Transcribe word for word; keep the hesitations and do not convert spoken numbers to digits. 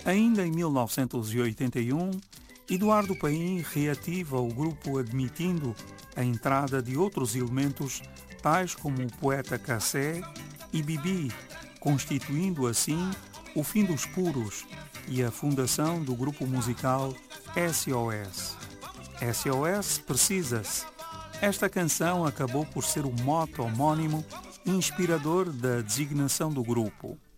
Ainda em mil novecentos e oitenta e um, Eduardo Paim reativa o grupo admitindo a entrada de outros elementos tais como o poeta Cassé e Bibi, constituindo assim o fim dos puros e a fundação do grupo musical S O S. S O S precisa-se. Esta canção acabou por ser o mote homónimo inspirador da designação do grupo.